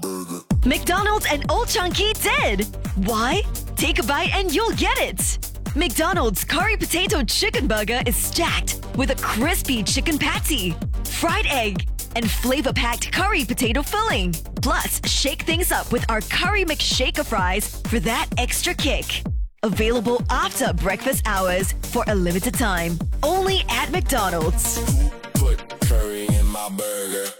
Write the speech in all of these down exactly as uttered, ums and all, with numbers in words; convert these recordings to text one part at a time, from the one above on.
McDonald's and Old Chunky did. Why? Take a bite and you'll get it. McDonald's Curry Potato Chicken Burger is stacked with a crispy chicken patty, fried egg, and flavor-packed curry potato filling. Plus, shake things up with our Curry McShaker fries for that extra kick. Available after breakfast hours for a limited time. Only at McDonald's. Put curry in my burger.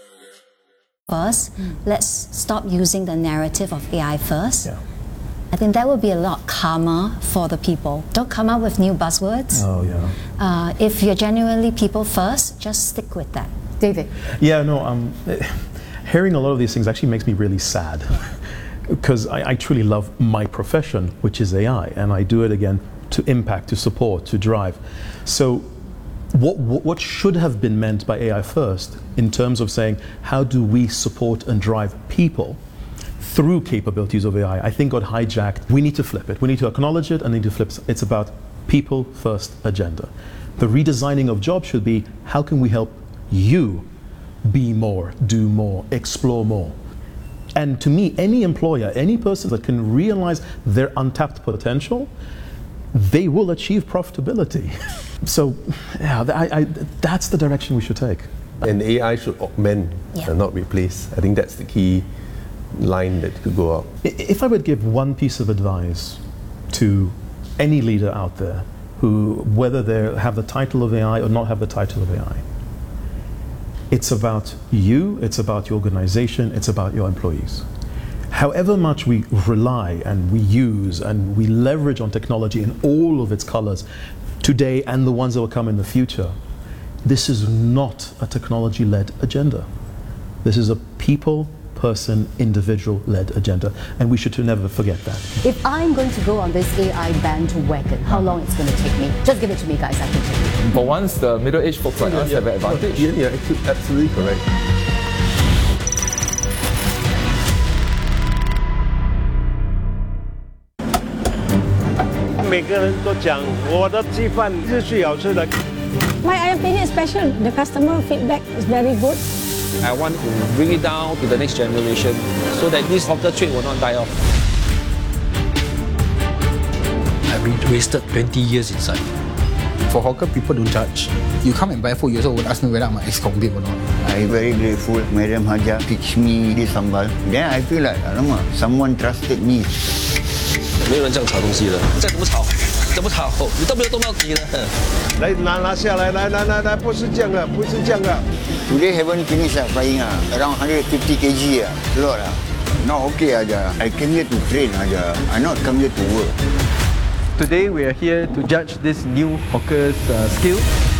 First, mm. let's stop using the narrative of A I first. Yeah. I think that would be a lot calmer for the people. Don't come up with new buzzwords. Oh, yeah. Uh, if you're genuinely people first, just stick with that. David? Yeah, no, um, hearing a lot of these things actually makes me really sad. Because I, I truly love my profession, which is A I, and I do it again to impact, to support, to drive. So what, what, what should have been meant by A I first in terms of saying, how do we support and drive people through capabilities of A I, I think got hijacked. We need to flip it. We need to acknowledge it and need to flip it. It's about people first agenda. The redesigning of jobs should be, how can we help you be more, do more, explore more? And to me, any employer, any person that can realize their untapped potential, they will achieve profitability. So, yeah, I, I, that's the direction we should take. And A I should augment yeah. and not replace. I think that's the key line that could go up. If I would give one piece of advice to any leader out there, who, whether they have the title of A I or not have the title of A I, it's about you, it's about your organization, it's about your employees. However much we rely and we use and we leverage on technology in all of its colors today and the ones that will come in the future, this is not a technology-led agenda. This is a people, person, individual-led agenda, and we should never forget that. If I'm going to go on this A I bandwagon, how long it's going to take me? Just give it to me, guys. I can take it. For once, the middle-aged folks like us have an advantage. Yeah, yeah, absolutely correct. 每个人都讲我的鸡饭是最好吃的。 My opinion is special. The customer feedback is very good. I want to bring it down to the next generation so that this hawker trade will not die off. I've wasted twenty years inside. For hawker, people don't judge. You come and buy food, you also would ask me whether I'm an ex-convict or not. I'm very grateful. Madam Haja teach me this sambal. Then I feel like, alamak, someone trusted me. 没有人这样炒东西的，再怎么炒，怎么炒，你都没有动到底的。 来拿拿下来，来来来来，不是这样的，不是这样的。 Today haven't finished uh, frying uh, around one hundred fifty kilograms uh, a lot uh. Not okay aja. I came here to train aja. I not come here to work. Today we are here to judge this new hawker's uh, skill.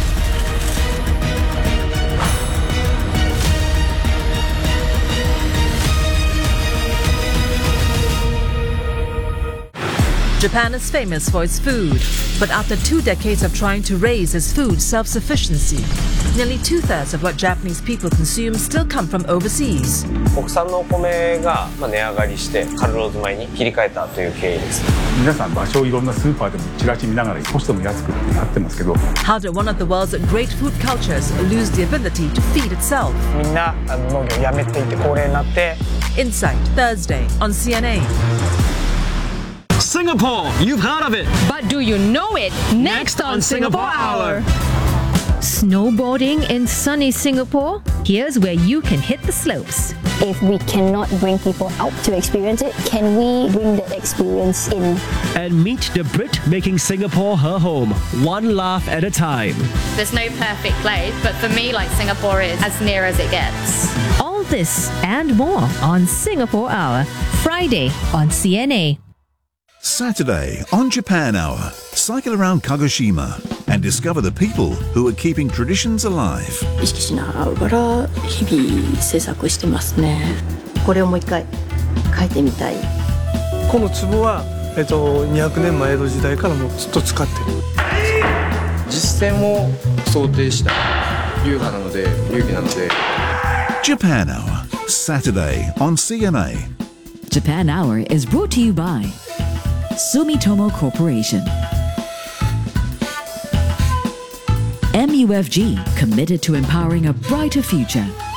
Japan is famous for its food, but after two decades of trying to raise its food self-sufficiency, nearly two-thirds of what Japanese people consume still come from overseas. 国産のお米が値上がりしてカルローズ米に切り替えたという経緯です。 皆さん場所をいろんなスーパーでもチラシ見ながら少しでも安くってなってますけど。 How did one of the world's great food cultures lose the ability to feed itself? みんな農業をやめていて高齢になって。 Insight Thursday on C N A. Singapore, you've heard of it. But do you know it? Next on Singapore Hour. Snowboarding in sunny Singapore? Here's where you can hit the slopes. If we cannot bring people out to experience it, can we bring the experience in? And meet the Brit making Singapore her home, one laugh at a time. There's no perfect place, but for me, like, Singapore is as near as it gets. All this and more on Singapore Hour, Friday on C N A. Saturday on Japan Hour, cycle around Kagoshima and discover the people who are keeping traditions alive. 意識しながら日々制作してますね。これをもう一回書いてみたい。 この壺はえっとにひゃくねんまえ江戸時代からもうずっと使ってる。 実践を想定した流派なので流儀なので。 Japan Hour, Saturday on C N A. Japan Hour is brought to you by Sumitomo Corporation. M U F G, committed to empowering a brighter future.